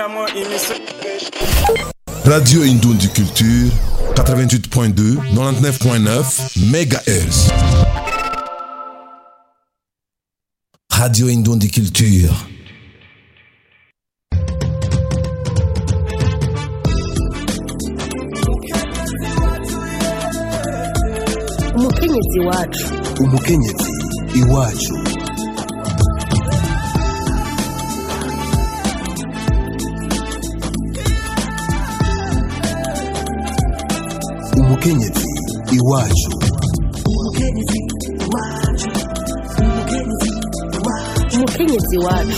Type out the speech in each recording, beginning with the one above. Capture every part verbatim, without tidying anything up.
Radio Indundi Culture quatre-vingt-huit point deux, quatre-vingt-dix-neuf point neuf mégahertz. Radio Indundi Culture. Umukenyezi wacu. Umukenyezi iwacu. Umukenyezi iwacu. Umukenyezi wacu.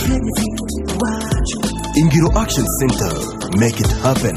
Ingiro Action Center, make it happen.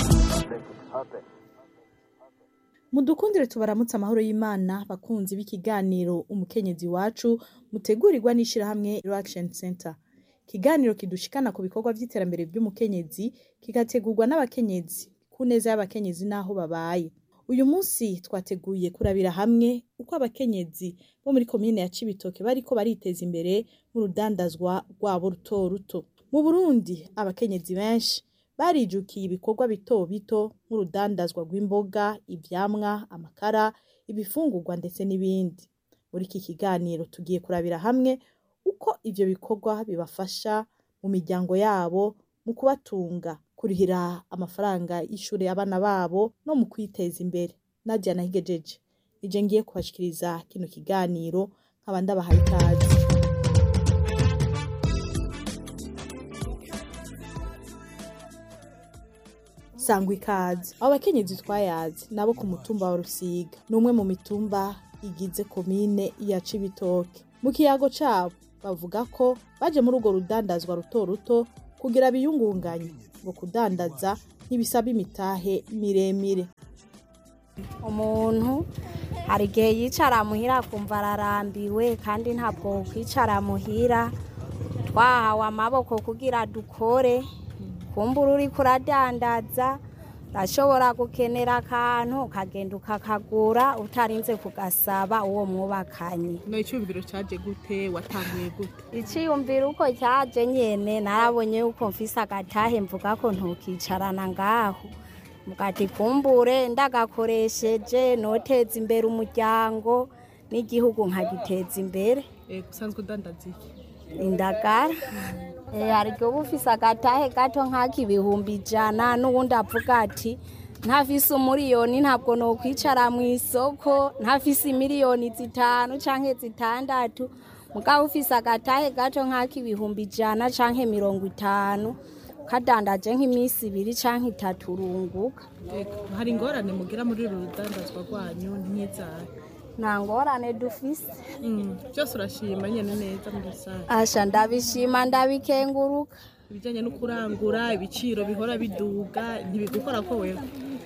Mudukundire tubaramutse amahoro y'Imana bakunzi b'ikiganiro umukenyezi wacu mutegurirwa n'ishira hamwe Action Center. Kiganiro kidushikana ku bikorwa by'iterambere by'umukenyezi kigategurwa n'abakenyezi kuneza y'abakenyezi naho babaye. Uyu munsi twateguye kurabira hamwe uko abakenyezi bo muri komine ya Cibitoke bariko bariteza imbere mu rudandazwa rwabo ruto ruto. Mu Burundi abakenyezi benshi barijukiye ibikorwa bito bito nk'urudandazwa rw'imboga, ivyamwa, amakara, ibifungurwa ndetse n'ibindi. Muri iki kiganiro tugiye kurabira hamwe uko ivyo bikorwa bibafasha mu miryango yabo mu kubatunga, kurihira amafaranga y'ishure abana babo no mu kwiteza imbere. Nadia Nahigejeje ije ngiye kubashikiriza kino kiganiro nk'abandi abahaye ikaze. Sangwa ikaze. Abo bakenyezi twayazi nabo ku mutumba wa Rusiga, numwe mu mitumba igize komine ya Cibitoke. Mu kiyago cabo bavuga ko baje muri urwo rudandazwa ruto ruto kugira biyungunganye ngo kudandaza ntibisaba imitahe miremire. Umuntu hari igihe yicara muhira kumva ararambiwe kandi ntabwo kwicara muhira twahawe amaboko kugira dukore. Kumbura uri kuradandaza urashobora gukenera akantu ukagenda ukakagura utarinze kugasaba uwo mwubakanye. No iciyumviro cyaje gute, watanguye gute? Iciyumviro uko cyaje nyene narabonye uko mfise agatahe mvuga ko ntukicarana ngaho. Mugati kumbure ndagakoresheje noteza imbere umuryango n'igihugu nkagiteza imbere. Eh gusanzwe udandaza iki? Indagara. Eh ariko bufise agatahe gato nk'aki ibihumbi ijana n'ubundi avuga ati ntafise umuriyoni ntabwo no kwicara mu isoko, ntafise miliyoni zitanu canke zitandatu, mugabo ufise agatahe gato nk'aki ibihumbi ijana canke mirongo itanu kadandaje nk'imisi ibiri canke itatu urunguka. Hari ingorane mugira muri uru rudandazwa rwanyu ntizaye? Nta ngorane dufise. Mm, byose urashima nyene neza muri rusange. Asha ndabishima ndabikenguruka. Ibijanye no kurangura ibiciro bihora biduga ntibigukora ko wewe?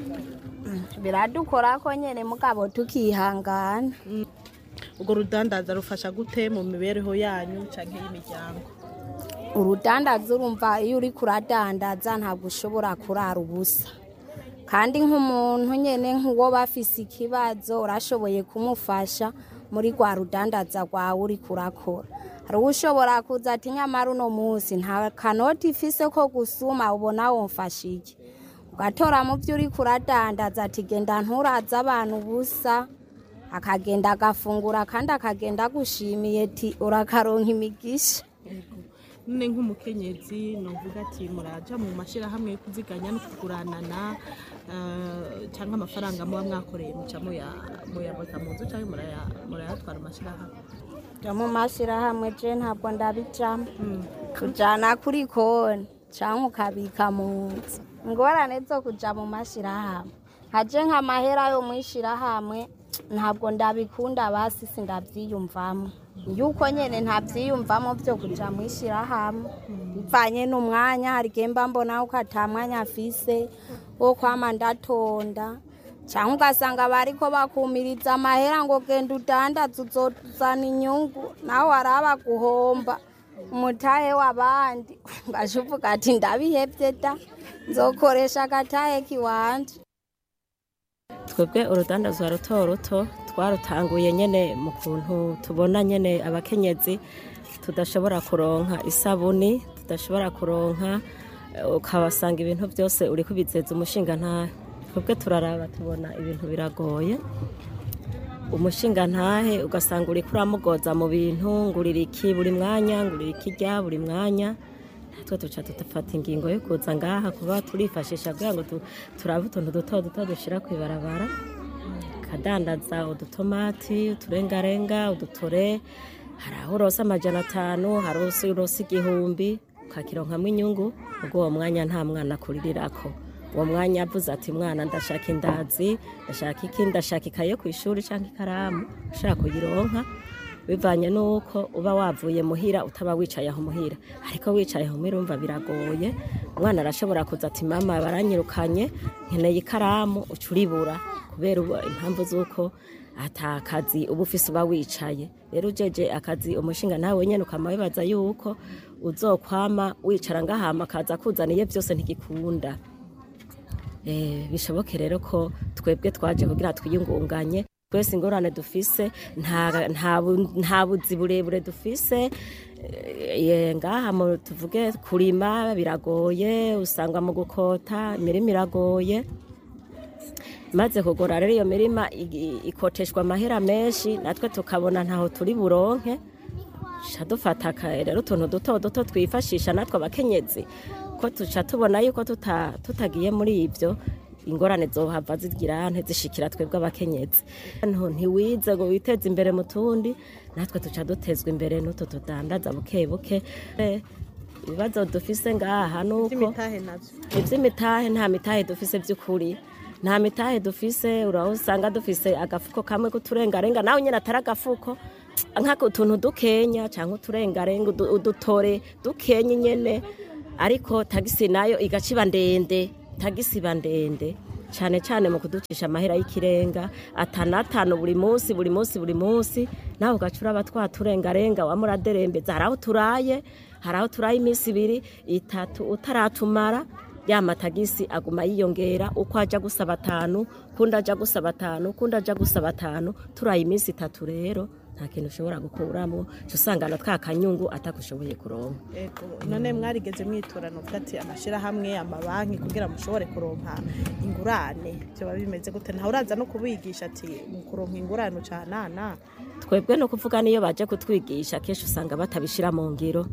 Biradukora ko nyene mugabo tukihangana. Mm. Ugo rudandaza rufasha gute mu mibereho yanyu canke y'imiryango? Urudandaza urumva iyo uri kuradandaza ntabwo ushobora kurara ubusa. Kandi nk'umuntu nyene nk'uwo bafise ikibazo urashoboye kumufasha muri gwa rudandaza rwawe uri kurakora. Hari ushobora kuza ati nyamara uno munsi nta kanoti ifise ko gusuma ubona womfashije. Ugatora mu byo uri kuradandaza ati genda nturaza abantu busa, akagenda agafungura kandi akagenda gushimiye ati urakaronka imigisha. Nne nk'umukenyezi novuga ati muraja mu mashira hamwe kuziganya no kuguranana uh, cyangwa amafaranga muba mwakoreye muca mu ya mu ya bota muzo cyangwa muraya murayatwara mashira hamwe. Ja mu mashira hamwe je ntabwo ndabijamo. Mm. Kujana kuri konti cyangwa ukabika mu nzu. Ngorane zo kuja mu mashira hamwe. Haje nk'amahera yo mwishira hamwe ntabwo ndabikunda basi sindavyiyumvamo. Yuko nyene ntavyiyumvamo byo kuja mwishira hamwe. Bivanye n'umwanya hari gemba mbona uko atamwanya afise wo kwama ndatonda. Cyangwa ugasanga bariko bakumiriza amahera ngo genda udandaza uzozana inyungu nawe araba guhomba umutahe w'abandi. Ngashuvuga ati ndabihevye da nzokoresha agatahe kiwanje. Twebwe urudandazwa ruto ruto twarutanguye nyene mu kuntu tubona nyene abakenyezi tudashobora kuronka isabuni, tudashobora kuronka ukabasanga ibintu byose uri kubizeza umushinga ntahe. Twebwe turaraba tubona ibintu biragoye, umushinga ntahe ugasanga uri kuramugoza mu bintu ngurira iki buri mwanya ngurira iki rya buri mwanya. Natwe tuca tudafata ingingo yo kuza ngaha kuba turifashisha kugira ngo turabe utuntu duto duto dushira kwibarabara, kadandaza udutomati, uturengarenga, udutore, hari aho urosa amajana atanu, hari aho urosa igihumbi ukakironkamwo inyungu. Ubwo uwo mwanya nta mwana akuririrako, uwo mwanya avuze ati mwana ndashaka indazi, ndashaka iki, ndashaka ikaye ku ishuri cyangwa ikaramu, ushaka kuyironka bivanye nuko uba wavuye muhira utaba wicaye aho muhira. Ariko wicaye aho muhira umva biragoye, umwana arashobora kuza ati mama baranyirukanye nkeneye ikaramu, ucuribura kubera impamvu z'uko atakazi uba ufise uba wicaye. Rero ujeje akazi umushinga nawe nyene ukamabibaza yuko uzokwama wicara ngahama kaza kuzaniye byose ntigikunda. Eh bishoboke rero ko twebwe twaje kugira twiyungunganye, twese ingorane dufise nta nta nta buzi burebure dufise. E, ngaha mu tuvuge kurima biragoye, usanga mu gukota imirima iragoye, maze kugora rero iyo mirima ikoteshwa amahera menshi, natwe tukabona ntaho turi buronke. Shadufata rero utuntu duto duto twifashisha natwe abakenyezi, ko tuca tubona yuko tuta tutagiye muri ibyo ingorane zohava zigira ntizishikira twebwe abakenyezi. Nto ntiwize ngo witeze imbere mu tundi, natwe tuca dutezwa imbere n'utu tudandaza buke buke. Ibibazo dufise ngaha nuko ivy'imitahe nta mitahe dufise by'ukuri, nta mitahe dufise. Urahusanga dufise agafuko kamwe kuturengarenga, nawe nyene atari agafuko, nkako utuntu dukenya cyangwa uturengarenga udutore dukenye nyene, ariko tagisi nayo igaciba ndende, tagisi bandende cyane cyane mu kuducisha amahera y'ikirenga atanatano buri munsi buri munsi buri munsi. Nawe ugacura abatwaturengarenga wamuraderembeza, haraho turaye haraho turaye iminsi ibiri itatu utaratumara, ya matagisi aguma yiyongera uko aja gusaba atanu, kunda aja gusaba atanu, kunda aja gusaba atanu, turaye iminsi itatu. Rero nta kintu ushobora gukuramo, usangana twakanyungu atakushoboye kuronka. Ego none mwarigeze mwitorana ufati amashira hamwe amabanki kugira mushobore kuronka ingurane, byo babimeze gute? Nta uraza no kubigisha ati mu kuronka ingurane ucanana? Twebwe no kuvuga niyo baje kutwigisha kesho usanga batabishira mu ngiro.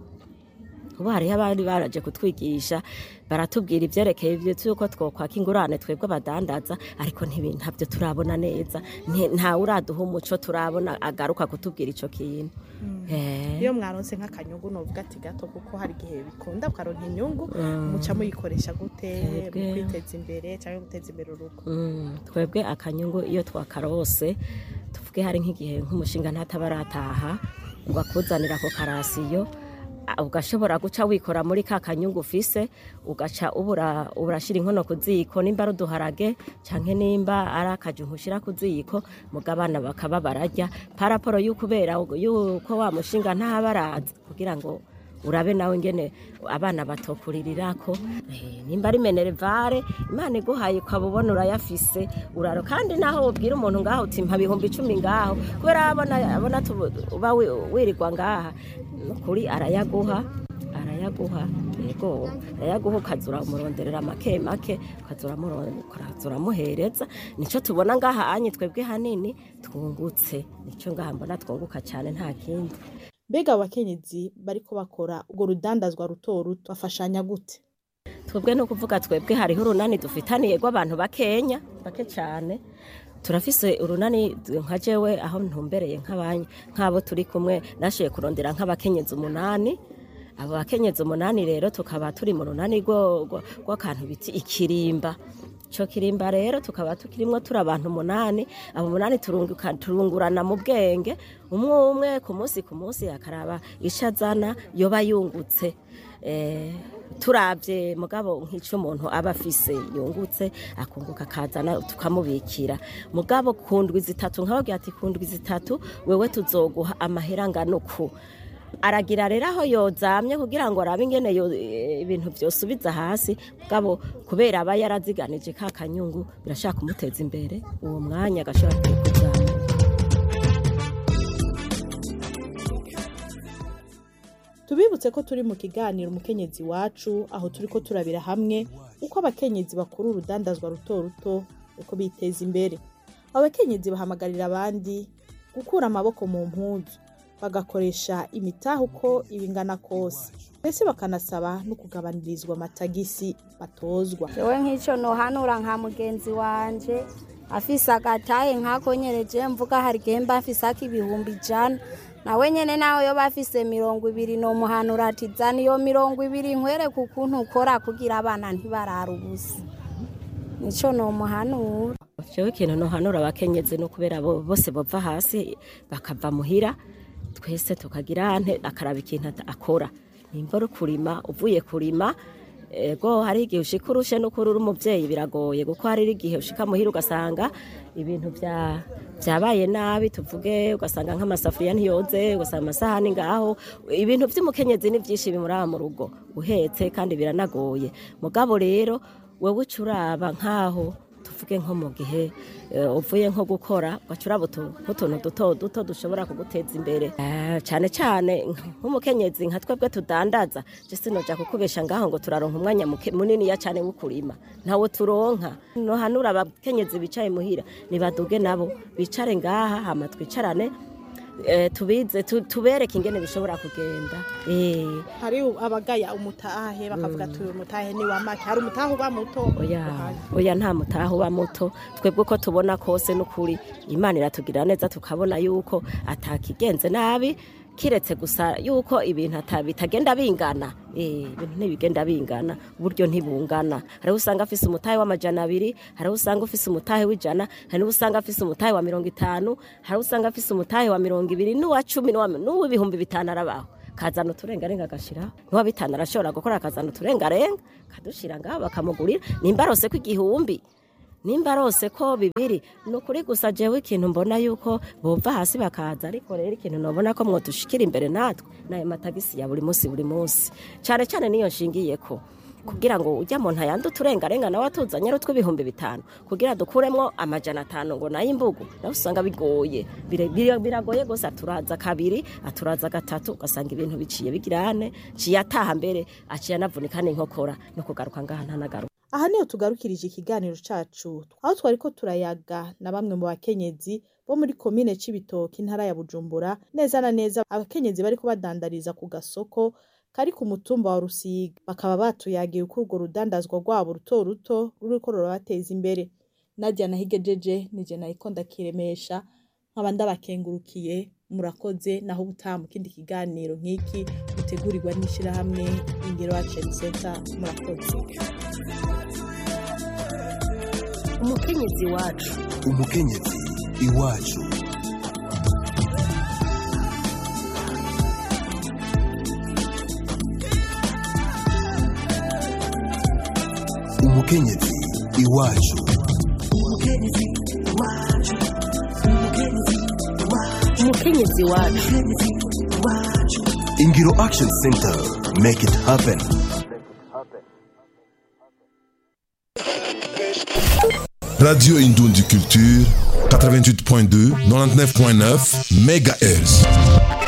Ubu hariho abandi baraje kutwigisha baratubwira ivyerekeye ivyo tuko twokwaka ingurane twebwe abadandaza, ariko ntibintu ntabyo turabona neza, nta uraduha umuco turabona agaruka kutubwira ico kintu. Eh iyo mwaronse nk'akanyungu novuga ati gato, kuko hari gihe bikunda ukaronka inyungu muca muyikoresha gute mu kwiteza imbere cyangwa guteza imbere urugo? Twebwe akanyungu iyo twakarose tuvuge hari nk'igihe nk'umushinga ntatabarataha ngo akuzanira ko karasiyo, ugashobora guca wikora muri ka kanyungu ufise, ugaca ubura urashira inkono kuziko, nimba ruduharage canke nimba ara akajungu ushira kuziko, mugabana bakaba bararya paraporo y'ukubera yuko wa mushinga nta baraza kugira ngo urabe nawe ngene abana batokuririrako. Eh nimba ari menerevare Imana iguhaye ukabubona urayafise uraro, kandi naho ubwira umuntu ngaho uti mpa bihumbi icumi ngaho, kubera abona abona uba wirirwa ngaha kuri arayaguha arayaguha. Yego arayaguha ukazura umuronderera make make, ukazura muronderera muhereza. Nico tubona ngaha anye twebwe hanini twungutse, nico ngaha mbona twunguka cyane nta kindi. Mbega abakenyezi bariko bakora ubwo rudandazwa ruto ruto bafashanya gute? Twebwe no kuvuga twebwe hariho urunani dufitaniye rw'abantu bakenya bake cyane. Turafise urunani nka jewe aho ntumbereye nk'abanye nk'abo turi kumwe nashiye kurondera nk'abakenyezi umunani. Abo bakenyezi umunani rero tukaba turi mu runani rwo rw'akantu biti ikirimba. Ico kirimba rero tukaba tukirimwo turi abantu umunani. Abo umunani turunguka turungurana mu bwenge, umwe umwe ku munsi ku munsi akaraba ishazana yoba yungutse. Eh turavye mugabo nk'ico umuntu aba afise yungutse akunguka kazana tukamubikira. Mugabo kundwi zitatu nkababwiye ati kundwi zitatu wewe tuzoguha amahera nganuku. Aragira rero aho yozamye kugira ngo arabe ingene ibintu byosubiza hasi, mugabo kubera aba yaraziganije ka kanyungu birashaka kumuteza imbere uwo mwanya agashobora kuzamura. Tubibutse ko turi mu kiganiro umukenyezi wacu, aho turiko turabira hamwe uko abakenyezi bakuru urudandazwa ruto ruto uko biteza imbere. Abakenyezi bahamagarira abandi gukura amaboko mu mpuzu, bagakoresha imitahe uko ibingana kose, mbese bakanasaba no kugabanirizwa amatagisi batozwa. Jewe nk'icyo nohanura nka mugenzi wanje afise agatahe nkako nyereje mvuga hari gemba afise akibihumbi ijana, nawe nyene nawe yo bafise mirongo ibiri no muhanura ati zani yo mirongo ibiri nkwere kukuntu ukora kugira abana ntibarara ubusa. Nico no muhanura. Jewe ikintu nohanura abakenyezi no kubera bose bova hasi bakava muhira, twese tukagira ante akaraba ikintu akora. Nimba kurima uvuye kurima, ego hari igihe ushika urushe no kurura umuvyeyi biragoye, kuko hari igihe ushika muhira ugasanga ibintu vya byabaye nabi, tuvuge ugasanga nk'amasafuriya ntiyoze, ugasanga amasahani ngaho, ibintu vy'umukenyezi ni vyinshi bimuraba mu rugo uhetse kandi biranagoye. Mugabo rero wewe ucuraba nkaho tuvuge nko mu gihe uvuye nko gukora ugacuraba utuntu duto duto dushobora kuguteza imbere, cyane cyane nk'umukenyezi nka twebwe tudandaza. Je sinoja kukubesha ngaho ngo turaronka umwanya munini ya cyane wo kurima, ntawo turonka. No hanura abakenyezi bicaye muhira nibaduge nabo bicare ngaha, hama twicarane eh tubize tubereke ingene bishobora kugenda. Eh hari abagaya umutahe bakavuga ati umutahe ni wa make, hari umutahe uba muto. Oya oya nta mutahe uba muto, twebwe ko tubona kose n'ukuri Imana iratugira neza, tukabona yuko atakigenze nabi, kiretse gusa yuko ibintu atabitagenda bingana. Eh ibintu ntibigenda bingana, uburyo ntibungana. Hari usanga afise umutahe w'amajana abiri, hari usanga ufise umutahe w'ijana, hari usanga afise umutahe wa mirongo itanu, hari usanga afise umutahe wa mirongo ibiri n'uwa cumi n'uwa ibihumbi bitanu arabaho. Kazana uturengarenga agashira, n'uwa bitanu arashobora gukora kazana uturengarenga kadushira ngaho bakamugurira. Nimba arose ko igihumbi, nimba arose ko bibiri, nukuri gusa jewe ikintu mbona yuko bova hasi bakaza. Ariko rero ikintu nobona ko mwo dushikira imbere natwe naye matagisi ya buri munsi buri munsi, cyane cyane niyo nshingiye ko kugira ngo ujya mu ntayandi uturengarenga nawe atuzanye rutwe ibihumbi bitanu kugira dukuremwo amajana atanu ngo nayo imbugu, nawe usanga bigoye biragoye gusa. Turaza kabiri aturaza gatatu ugasanga ibintu biciye bigirane, ciye ataha mbere aciye anavunika n'inkokora no kugaruka ngaha ntanagaruka. Aha niyo tugarukirije ikiganiro cacu, aho twariko turayaga na bamwe mu bakenyezi bo muri komine Cibitoke intara ya Bujumbura, neza na neza abakenyezi bariko badandariza ku gasoko kari ku mutumba wa Rusiga. Bakaba batuyagiye uko urwo rudandazwa rwabo ruto ruto ruriko rurabateza imbere. Nadia Nahigejeje nije nayiko ndakiremesha, nkaba ndabakengurukiye. Murakoze, naho ubutaha mu kindi kiganiro nk'iki gutegurirwa n'ishira hamwe Ingiro Action Center. Murakoze. Umukenyezi wacu. Umukenyezi iwacu. Umukenyezi iwacu. Umukenyezi wacu. Umukenyezi wacu. Ingiro Action Center, make it happen. Radio Indundi Culture, quatre-vingt-huit point deux, quatre-vingt-dix-neuf point neuf, mégahertz.